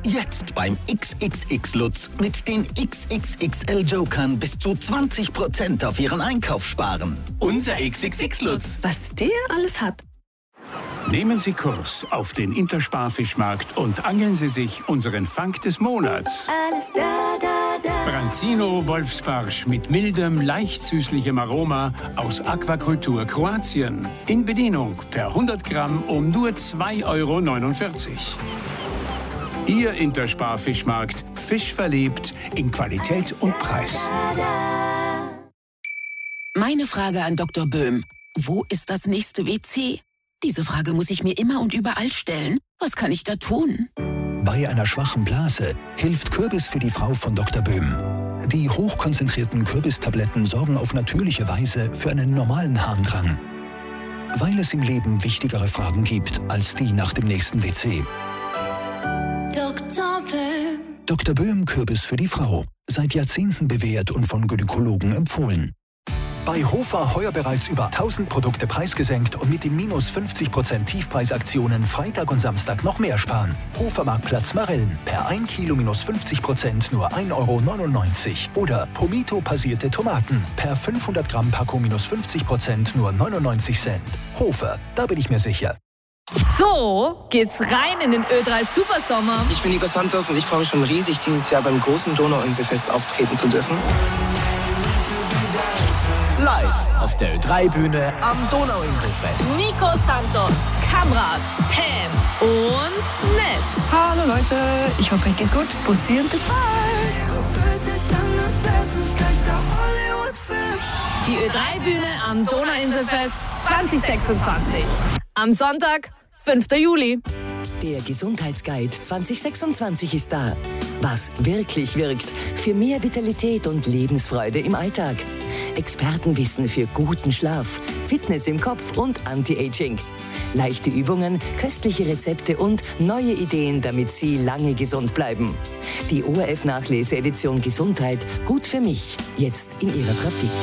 Jetzt beim XXX Lutz mit den XXXL Jokern bis zu 20% auf Ihren Einkauf sparen. Unser XXX Lutz. Was der alles hat. Nehmen Sie Kurs auf den Interspar-Fischmarkt und angeln Sie sich unseren Fang des Monats. Alles da. Branzino Wolfsbarsch mit mildem, leicht süßlichem Aroma aus Aquakultur Kroatien. In Bedienung per 100 Gramm um nur 2,49 €. Ihr Interspar-Fischmarkt. Fisch verliebt in Qualität und Preis. Meine Frage an Dr. Böhm. Wo ist das nächste WC? Diese Frage muss ich mir immer und überall stellen. Was kann ich da tun? Bei einer schwachen Blase hilft Kürbis für die Frau von Dr. Böhm. Die hochkonzentrierten Kürbistabletten sorgen auf natürliche Weise für einen normalen Harndrang. Weil es im Leben wichtigere Fragen gibt als die nach dem nächsten WC. Dr. Böhm. Dr. Böhm Kürbis für die Frau. Seit Jahrzehnten bewährt und von Gynäkologen empfohlen. Bei Hofer heuer bereits über 1000 Produkte preisgesenkt und mit den minus 50% Tiefpreisaktionen Freitag und Samstag noch mehr sparen. Hofer-Marktplatz Marillen. Per 1 Kilo minus 50% nur 1,99 € Oder Pomito passierte Tomaten. Per 500 Gramm Packung minus 50% nur 99 Cent. Hofer, da bin ich mir sicher. So geht's rein in den Ö3 Supersommer. Ich bin Nico Santos und ich freue mich schon riesig, dieses Jahr beim großen Donauinselfest auftreten zu dürfen. Live auf der Ö3-Bühne am Donauinselfest. Nico Santos, Kamrat, Pam und Ness. Hallo Leute, ich hoffe, euch geht's gut. Bussi und bis bald. Die Ö3-Bühne am Donauinselfest 2026. Am Sonntag, 5. Juli. Der Gesundheitsguide 2026 ist da. Was wirklich wirkt für mehr Vitalität und Lebensfreude im Alltag. Expertenwissen für guten Schlaf, Fitness im Kopf und Anti-Aging. Leichte Übungen, köstliche Rezepte und neue Ideen, damit Sie lange gesund bleiben. Die ORF-Nachlese-Edition Gesundheit, gut für mich, jetzt in Ihrer Trafik.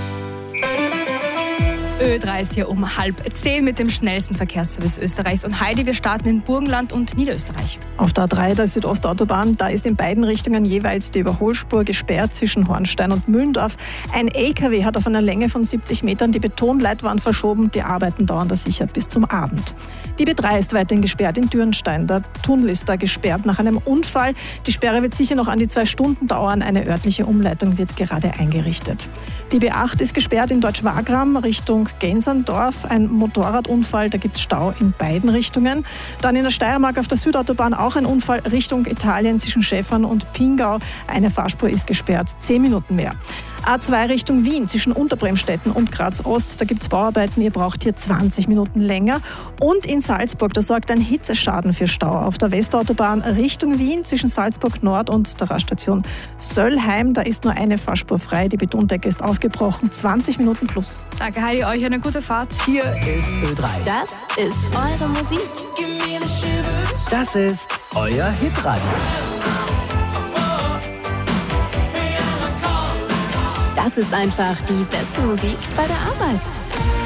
Ö3 ist hier um 9:30 mit dem schnellsten Verkehrsservice Österreichs. Und Heidi, wir starten in Burgenland und Niederösterreich. Auf der A3, der Südostautobahn, da ist in beiden Richtungen jeweils die Überholspur gesperrt zwischen Hornstein und Mühlendorf. Ein LKW hat auf einer Länge von 70 Metern die Betonleitwand verschoben. Die Arbeiten dauern da sicher bis zum Abend. Die B3 ist weiterhin gesperrt in Dürnstein. Der Tunnel ist da gesperrt nach einem Unfall. Die Sperre wird sicher noch an die 2 Stunden dauern. Eine örtliche Umleitung wird gerade eingerichtet. Die B8 ist gesperrt in Deutsch-Wagram Richtung Gensandorf. Ein Motorradunfall, da gibt es Stau in beiden Richtungen. Dann in der Steiermark auf der Südautobahn auch ein Unfall Richtung Italien zwischen Schäfern und Pingau. Eine Fahrspur ist gesperrt, 10 Minuten mehr. A2 Richtung Wien zwischen Unterbremstetten und Graz Ost, da gibt es Bauarbeiten, ihr braucht hier 20 Minuten länger. Und in Salzburg, da sorgt ein Hitzeschaden für Stau auf der Westautobahn Richtung Wien zwischen Salzburg Nord und der Raststation Söllheim. Da ist nur eine Fahrspur frei, die Betondecke ist aufgebrochen, 20 Minuten plus. Danke Heidi, euch eine gute Fahrt. Hier ist Ö3. Das ist eure Musik. Das ist euer Hitradio. Das ist einfach die beste Musik bei der Arbeit.